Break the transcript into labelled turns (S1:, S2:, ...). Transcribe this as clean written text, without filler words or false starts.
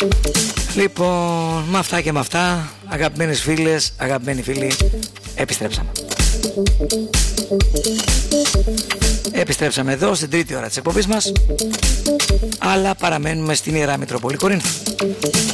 S1: Λοιπόν, με αυτά και με αυτά, αγαπημένες φίλες, αγαπημένοι φίλοι, επιστρέψαμε. Επιστρέψαμε εδώ στην τρίτη ώρα της εκπομπής μας, αλλά παραμένουμε στην Ιερά Μητρόπολη Κορίνθου.